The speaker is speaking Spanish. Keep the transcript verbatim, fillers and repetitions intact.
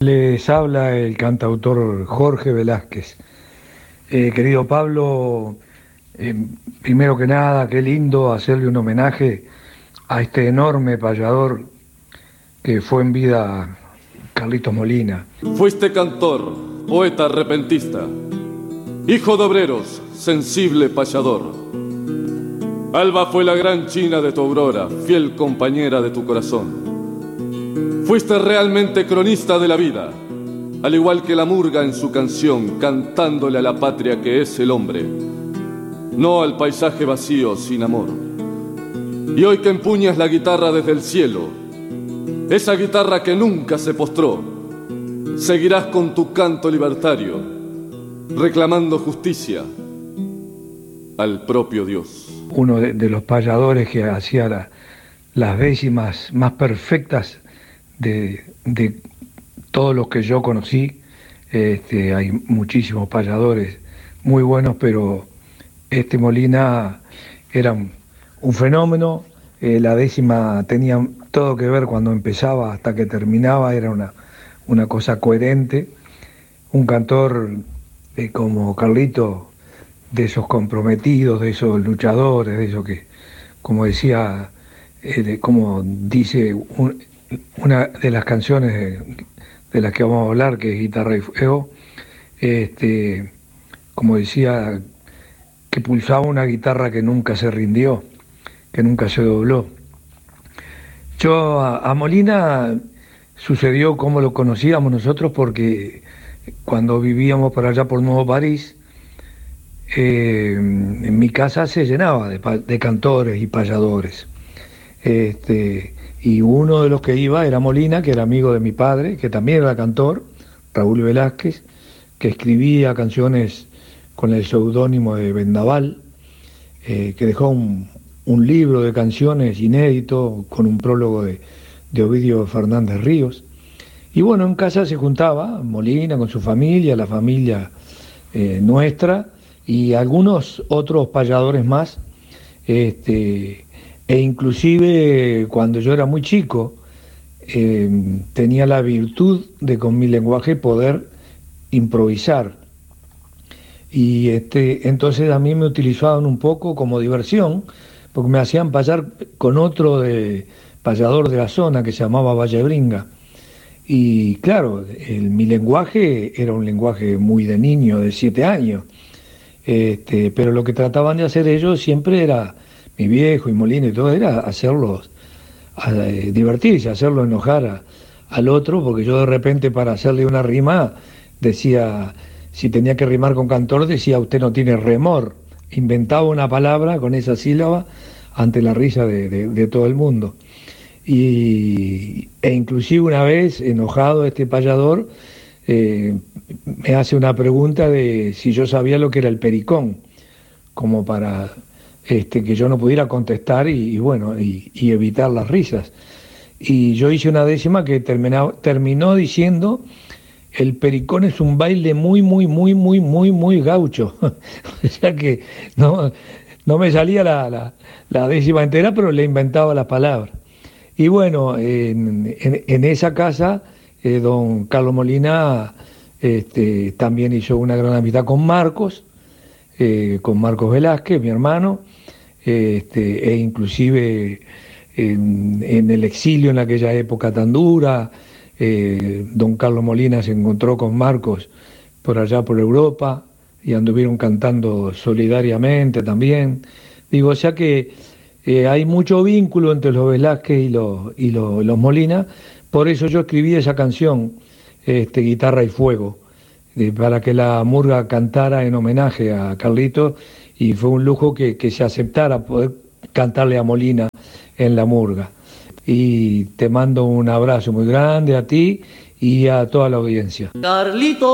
Les habla el cantautor Jorge Velázquez. Eh, querido Pablo, eh, primero que nada, qué lindo hacerle un homenaje a este enorme payador que fue en vida Carlitos Molina. Fuiste cantor, poeta repentista, hijo de obreros, sensible payador. Alba fue la gran china de tu aurora, fiel compañera de tu corazón. Fuiste realmente cronista de la vida, al igual que la murga en su canción, cantándole a la patria que es el hombre, no al paisaje vacío sin amor. Y hoy que empuñas la guitarra desde el cielo, esa guitarra que nunca se postró, seguirás con tu canto libertario, reclamando justicia al propio Dios. Uno de, de los payadores que hacía la, las décimas más perfectas de, de todos los que yo conocí. Este, hay muchísimos payadores muy buenos, pero este Molina era un, un fenómeno. Eh, la décima tenía todo que ver cuando empezaba hasta que terminaba, era una, una cosa coherente. Un cantor eh, como Carlito, de esos comprometidos, de esos luchadores, de esos que, como decía, eh, de, como dice un, una de las canciones de, de las que vamos a hablar, que es Guitarra y Fuego, este, como decía, que pulsaba una guitarra que nunca se rindió, que nunca se dobló. Yo a, a Molina sucedió como lo conocíamos nosotros, porque cuando vivíamos por allá por Nuevo París, eh, en mi casa se llenaba de, de cantores y payadores. Este, y uno de los que iba era Molina, que era amigo de mi padre, que también era cantor, Raúl Velázquez, que escribía canciones con el seudónimo de Vendaval, eh, que dejó un, un libro de canciones inédito con un prólogo de, de Ovidio Fernández Ríos. Y bueno, en casa se juntaba Molina con su familia, la familia eh, nuestra, y algunos otros payadores más, este, e inclusive cuando yo era muy chico, eh, tenía la virtud de con mi lenguaje poder improvisar. Y este, entonces a mí me utilizaban un poco como diversión, porque me hacían payar con otro de, payador de la zona que se llamaba Vallebringa. Y claro, el, mi lenguaje era un lenguaje muy de niño, de siete años. Este, pero lo que trataban de hacer ellos siempre era, mi viejo y Molina y todo, era hacerlos a, eh, divertirse, hacerlo enojar a, al otro, porque yo de repente para hacerle una rima decía, si tenía que rimar con cantor, decía usted no tiene remor, inventaba una palabra con esa sílaba ante la risa de, de, de todo el mundo. Y, e inclusive una vez, enojado este payador, eh, me hace una pregunta de si yo sabía lo que era el pericón, como para este, que yo no pudiera contestar y, y bueno, y, y evitar las risas. Y yo hice una décima que terminó, terminó diciendo, el pericón es un baile muy, muy, muy, muy, muy, muy gaucho. O sea que no, no me salía la, la, la décima entera, pero le inventaba las palabras. Y bueno, en, en, en esa casa, eh, don Carlos Molina este, también hizo una gran amistad con Marcos, eh, con Marcos Velázquez, mi hermano, este, e inclusive en, en el exilio en aquella época tan dura, eh, don Carlos Molina se encontró con Marcos por allá por Europa y anduvieron cantando solidariamente también. Digo, o sea que Eh, hay mucho vínculo entre los Velázquez y los, y los, los Molina, por eso yo escribí esa canción, este, Guitarra y Fuego, eh, para que la murga cantara en homenaje a Carlitos, y fue un lujo que, que se aceptara poder cantarle a Molina en la murga. Y te mando un abrazo muy grande a ti y a toda la audiencia. Carlitos.